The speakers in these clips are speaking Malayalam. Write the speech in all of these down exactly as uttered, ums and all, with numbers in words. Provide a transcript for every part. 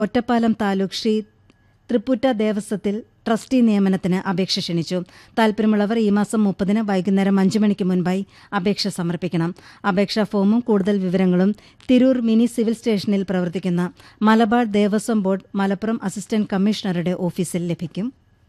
ഒറ്റപ്പാലം താലൂക്ക് ശ്രീ തൃപ്പൂറ്റ ദേവസ്വത്തിൽ ട്രസ്റ്റി നിയമനത്തിന് അപേക്ഷ ക്ഷണിച്ചു. താൽപ്പര്യമുള്ളവർ ഈ മാസം മുപ്പതിന് വൈകുന്നേരം അഞ്ചു മണിക്ക് മുൻപായി അപേക്ഷ സമർപ്പിക്കണം. അപേക്ഷാ ഫോമും കൂടുതൽ വിവരങ്ങളും തിരൂർ മിനി സിവിൽ സ്റ്റേഷനിൽ പ്രവർത്തിക്കുന്ന മലബാർ ദേവസ്വം ബോർഡ് മലപ്പുറം അസിസ്റ്റന്റ് കമ്മീഷണറുടെ ഓഫീസിൽ ലഭിക്കും.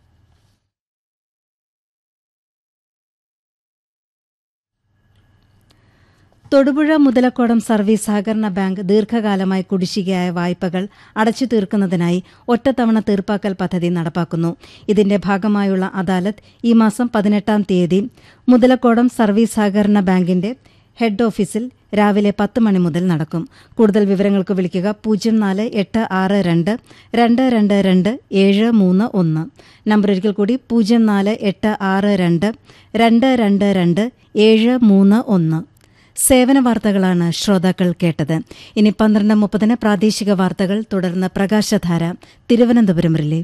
തൊടുപുഴ മുതലക്കോടം സർവീസ് സഹകരണ ബാങ്ക് ദീർഘകാലമായി കുടിശ്ശികയായ വായ്പകൾ അടച്ചു തീർക്കുന്നതിനായി ഒറ്റത്തവണ തീർപ്പാക്കൽ പദ്ധതി നടപ്പാക്കുന്നു. ഇതിന്റെ ഭാഗമായുള്ള അദാലത്ത് ഈ മാസം പതിനെട്ടാം തീയതി മുതലക്കോടം സർവീസ് സഹകരണ ബാങ്കിന്റെ ഹെഡ് ഓഫീസിൽ രാവിലെ പത്ത് മണി മുതൽ നടക്കും. കൂടുതൽ വിവരങ്ങൾക്ക് വിളിക്കുക പൂജ്യം നാല് എട്ട് ആറ് രണ്ട് രണ്ട് രണ്ട് രണ്ട് ഏഴ് മൂന്ന് ഒന്ന്. നമ്പർ ഒരിക്കൽ കൂടി പൂജ്യം നാല് എട്ട് ആറ് രണ്ട് രണ്ട് രണ്ട് രണ്ട് ഏഴ് മൂന്ന് ഒന്ന്. സേവന വാർത്തകളാണ് ശ്രോതാക്കൾ കേട്ടത്. ഇനി പന്ത്രണ്ട് മുപ്പതിന് പ്രാദേശിക വാർത്തകൾ, തുടർന്ന് പ്രകാശധാര തിരുവനന്തപുരം റിലേ.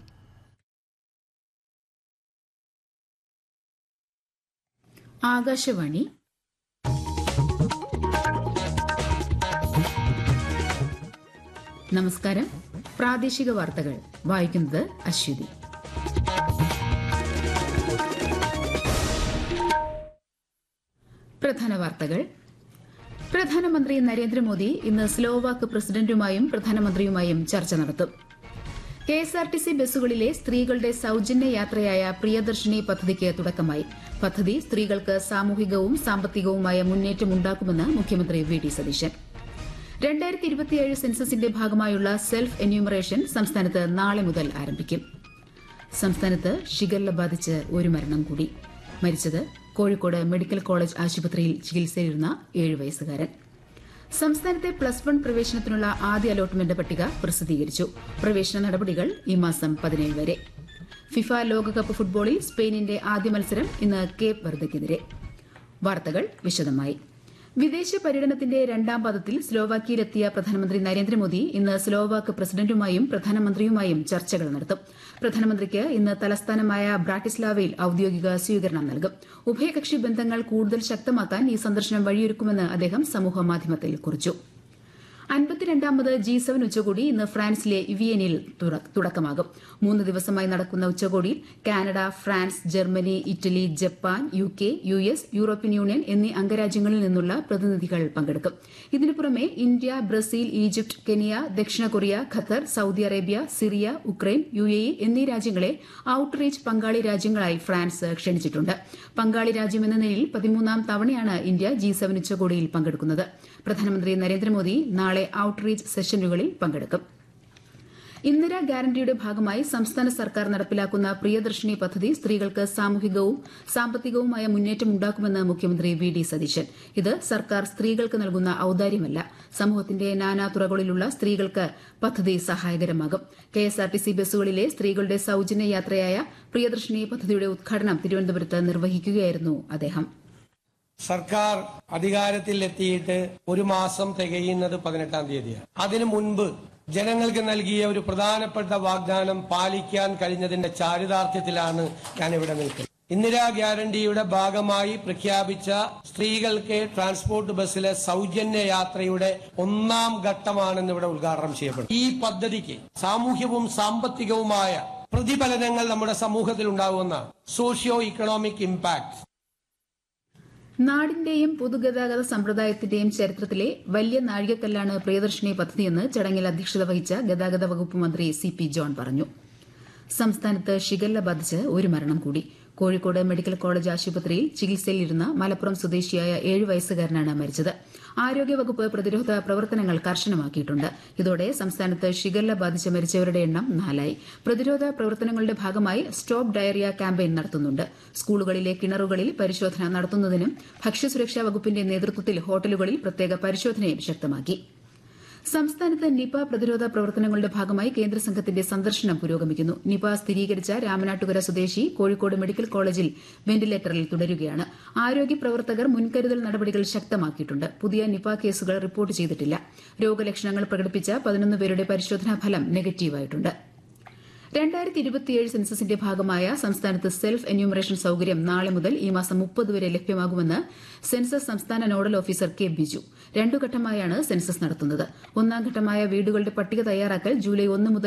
ആകാശവാണി നമസ്കാരം. പ്രാദേശിക വാർത്തകൾ വായിക്കുന്നത് അശ്വതി. പ്രധാന വാർത്തകൾ. പ്രധാനമന്ത്രി നരേന്ദ്രമോദി ഇന്ന് സ്ലോവാക്ക് പ്രസിഡന്റുമായും പ്രധാനമന്ത്രിയുമായും ചർച്ച നടത്തും. K S R T C ബസ്സുകളിലെ സ്ത്രീകളുടെ സൌജന്യ യാത്രയായ പ്രിയദർശിനി പദ്ധതിക്ക് തുടക്കമായി. പദ്ധതി സ്ത്രീകൾക്ക് സാമൂഹികവും സാമ്പത്തികവുമായ മുന്നേറ്റമുണ്ടാക്കുമെന്ന് മുഖ്യമന്ത്രി വി ഡി സതീശൻ. രണ്ടായിരത്തി ഇരുപത്തിയേഴ് സെൻസസിന്റെ ഭാഗമായുള്ള സെൽഫ് എന്യൂമറേഷൻ സംസ്ഥാനത്ത് നാളെ മുതൽ ആരംഭിക്കും. സംസ്ഥാനത്ത് ഷിഗല്ല ബാധിച്ച് ഒരു മരണം കൂടി. മരിച്ചത് കോഴിക്കോട് മെഡിക്കൽ കോളേജ് ആശുപത്രിയിൽ ചികിത്സയിലിരുന്ന ഏഴ് വയസ്സുകാരൻ. സംസ്ഥാനത്തെ പ്ലസ് വൺ പ്രവേശനത്തിനുള്ള ആദ്യ അലോട്ട്മെന്റ് പട്ടിക പ്രസിദ്ധീകരിച്ചു. പ്രവേശന നടപടികൾ ഈ മാസം പതിനേഴ് വരെ. ഫിഫ ലോകകപ്പ് ഫുട്ബോളിൽ സ്പെയിനിന്റെ ആദ്യ മത്സരം ഇന്ന് കേപ്പ് വെർദയ്ക്കെതിരെ. വാർത്തകൾ വിശദമായി. വിദേശ പര്യടനത്തിന്റെ രണ്ടാം പാദത്തിൽ സ്ലോവാക്കിയയിലെത്തിയ പ്രധാനമന്ത്രി നരേന്ദ്രമോദി ഇന്ന് സ്ലോവാക്ക് പ്രസിഡന്റുമായും പ്രധാനമന്ത്രിയുമായും ചർച്ചകൾ നടത്തും. പ്രധാനമന്ത്രിക്ക് ഇന്ന് തലസ്ഥാനമായ ബ്രാറ്റിസ്ലാവയിൽ ഔദ്യോഗിക സ്വീകരണം നൽകും. ഉഭയകക്ഷി ബന്ധങ്ങൾ കൂടുതൽ ശക്തമാക്കാൻ ഈ സന്ദർശനം വഴിയൊരുക്കുമെന്ന് അദ്ദേഹം സമൂഹമാധ്യമത്തിൽ കുറിച്ചു. അൻപത്തിരണ്ടാമത് ജി സെവൻ ഉച്ചകോടി ഇന്ന് ഫ്രാൻസിലെ വിയനയിൽ തുടക്കമാകും. മൂന്ന് ദിവസമായി നടക്കുന്ന ഉച്ചകോടിയിൽ Canada, France, Germany, Italy, Japan, U K, U S, European union എന്നീ അംഗരാജ്യങ്ങളിൽ നിന്നുള്ള പ്രതിനിധികൾ പങ്കെടുക്കും. ഇതിനു പുറമെ ഇന്ത്യ, ബ്രസീൽ, ഈജിപ്ത്, കെനിയ, ദക്ഷിണ Korea, Qatar, Saudi Arabia, Syria, Ukraine, U A E എന്നീ രാജ്യങ്ങളെ ഔട്ട്റീച്ച് പങ്കാളി രാജ്യങ്ങളായി ഫ്രാൻസ് ക്ഷണിച്ചിട്ടുണ്ട്. പങ്കാളി രാജ്യമെന്ന നിലയിൽ പതിമൂന്നാം തവണയാണ് ഇന്ത്യ ജി സെവൻ ഉച്ചകോടിയിൽ പങ്കെടുക്കുന്നത്. പ്രധാനമന്ത്രി നരേന്ദ്രമോദി നാളെ ഔട്ട്റീച്ച് സെഷനുകളിൽ പങ്കെടുക്കും. ഇന്ദിരാ ഗ്യാരണ്ടിയുടെ ഭാഗമായി സംസ്ഥാന സർക്കാർ നടപ്പിലാക്കുന്ന പ്രിയദർശിനി പദ്ധതി സ്ത്രീകൾക്ക് സാമൂഹികവും സാമ്പത്തികവുമായ മുന്നേറ്റമുണ്ടാക്കുമെന്ന് മുഖ്യമന്ത്രി വി ഡി സതീശൻ. ഇത് സർക്കാർ സ്ത്രീകൾക്ക് നൽകുന്ന ഔദാര്യമല്ല, സമൂഹത്തിന്റെ നാനാതുറകളിലുള്ള സ്ത്രീകൾക്ക് പദ്ധതി സഹായകരമാകും. K S R T C ബസ്സുകളിലെ സ്ത്രീകളുടെ സൌജന്യ യാത്രയായ പ്രിയദർശിനി പദ്ധതിയുടെ ഉദ്ഘാടനം തിരുവനന്തപുരത്ത് നിർവഹിക്കുകയായിരുന്നു അദ്ദേഹം. സർക്കാർ അധികാരത്തിൽ എത്തിയിട്ട് ഒരു മാസം തികയുന്നത് പതിനെട്ടാം തീയതിയാണ്. അതിനു മുൻപ് ജനങ്ങൾക്ക് നൽകിയ ഒരു പ്രധാനപ്പെട്ട വാഗ്ദാനം പാലിക്കാൻ കഴിഞ്ഞതിന്റെ ചാരിതാർത്ഥ്യത്തിലാണ് ഞാൻ ഇവിടെ നിൽക്കുന്നത്. ഇന്ദിരാ ഗ്യാരണ്ടിയുടെ ഭാഗമായി പ്രഖ്യാപിച്ച സ്ത്രീകൾക്ക് ട്രാൻസ്പോർട്ട് ബസ്സിലെ സൌജന്യ യാത്രയുടെ ഒന്നാം ഘട്ടമാണെന്ന് ഇവിടെ ഉദ്ഘാടനം ചെയ്യപ്പെടും. ഈ പദ്ധതിക്ക് സാമൂഹ്യവും സാമ്പത്തികവുമായ പ്രതിഫലനങ്ങൾ നമ്മുടെ സമൂഹത്തിൽ ഉണ്ടാകുന്ന സോഷ്യോ ഇക്കണോമിക് ഇമ്പാക്ട് നാടിന്റെയും പൊതുഗതാഗത സമ്പ്രദായത്തിന്റെയും ചരിത്രത്തിലെ വലിയ നാഴികക്കല്ലാണ് പ്രിയദർശിനി പദ്ധതിയെന്ന് ചടങ്ങിൽ അധ്യക്ഷത വഹിച്ച ഗതാഗത വകുപ്പ് മന്ത്രി സി പി ജോൺ പറഞ്ഞു. സംസ്ഥാനത്ത് ഷിഗല്ല ബാധിച്ച് ഒരു മരണം കൂടി. കോഴിക്കോട് മെഡിക്കൽ കോളേജ് ആശുപത്രിയിൽ ചികിത്സയിലിരുന്ന മലപ്പുറം സ്വദേശിയായ ഏഴ് വയസ്സുകാരനാണ് മരിച്ചത്. ആരോഗ്യവകുപ്പ് പ്രതിരോധ പ്രവർത്തനങ്ങൾ കർശനമാക്കിയിട്ടുണ്ട്. ഇതോടെ സംസ്ഥാനത്ത് ഷിഗല്ല ബാധിച്ച് മരിച്ചവരുടെ എണ്ണം നാലായി. പ്രതിരോധ പ്രവർത്തനങ്ങളുടെ ഭാഗമായി സ്റ്റോപ്പ് ഡയറിയ ക്യാമ്പയിൻ നടത്തുന്നുണ്ട്. സ്കൂളുകളിലെ കിണറുകളിൽ പരിശോധന നടത്തുന്നതിനും ഭക്ഷ്യസുരക്ഷാ വകുപ്പിന്റെ നേതൃത്വത്തിൽ ഹോട്ടലുകളിൽ പ്രത്യേക പരിശോധനയും ശക്തമാക്കി. സംസ്ഥാനത്ത് നിപ പ്രതിരോധ പ്രവർത്തനങ്ങളുടെ ഭാഗമായി കേന്ദ്ര സംഘത്തിന്റെ സന്ദർശനം പുരോഗമിക്കുന്നു. നിപ സ്ഥിരീകരിച്ച രാമനാട്ടുകര സ്വദേശി കോഴിക്കോട് മെഡിക്കൽ കോളേജിൽ വെന്റിലേറ്ററിൽ തുടരുകയാണ്. ആരോഗ്യ പ്രവർത്തകർ മുൻകരുതൽ നടപടികൾ ശക്തമാക്കിയിട്ടുണ്ട്. പുതിയ നിപ കേസുകൾ റിപ്പോർട്ട് ചെയ്തിട്ടില്ല. രോഗലക്ഷണങ്ങൾ പ്രകടിപ്പിച്ച പതിനൊന്ന് പേരുടെ പരിശോധനാ ഫലം നെഗറ്റീവായിട്ടുണ്ട്. രണ്ടായിരത്തി ഇരുപത്തിയേഴ് സെൻസസിന്റെ ഭാഗമായ സംസ്ഥാനത്ത് സെൽഫ് എന്യൂമറേഷൻ സൌകര്യം നാളെ മുതൽ ഈ മാസം മുപ്പത് വരെ ലഭ്യമാകുമെന്ന് സെൻസസ് സംസ്ഥാന നോഡൽ ഓഫീസർ കെ ബിജു. രണ്ടു ഘട്ടമായാണ് സെൻസസ് നടത്തുന്നത്. ഒന്നാം ഘട്ടമായ വീടുകളുടെ പട്ടിക തയ്യാറാക്കൽ ജൂലൈ ഒന്ന് മുതൽ